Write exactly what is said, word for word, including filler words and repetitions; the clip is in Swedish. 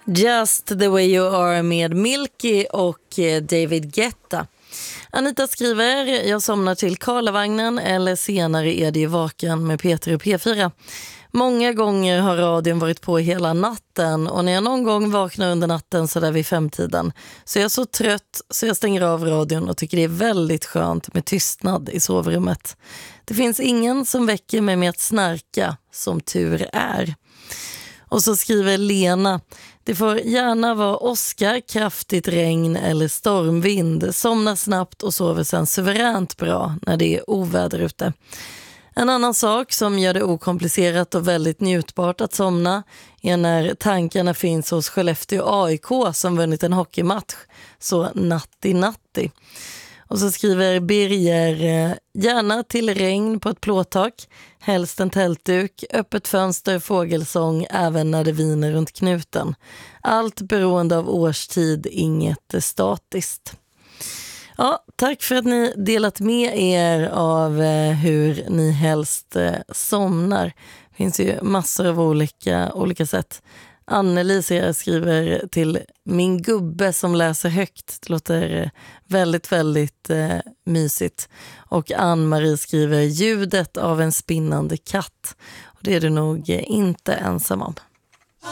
Just the way you are med Milky och David Guetta. Anita skriver, jag somnar till Karlavagnen eller senare är det ju vaken med Peter och P fyra. Många gånger har radion varit på hela natten och när jag någon gång vaknar under natten så där vid femtiden så är jag så trött så jag stänger av radion och tycker det är väldigt skönt med tystnad i sovrummet. Det finns ingen som väcker mig med att snarka, som tur är. Och så skriver Lena, det får gärna vara åska, kraftigt regn eller stormvind. Somnar snabbt och sover sen suveränt bra när det är oväder ute. En annan sak som gör det okomplicerat och väldigt njutbart att somna är när tankarna finns hos Skellefteå A I K som vunnit en hockeymatch. Så natti natti. Och så skriver Birger, gärna till regn på ett plåttak, helst en tältduk, öppet fönster, fågelsång även när det viner runt knuten. Allt beroende av årstid, inget statiskt. Ja, tack för att ni delat med er av hur ni helst somnar. Det finns ju massor av olika, olika sätt. Annelise skriver till min gubbe som läser högt. Det låter väldigt, väldigt eh, mysigt. Och Ann-Marie skriver ljudet av en spinnande katt. Och det är du nog inte ensam om.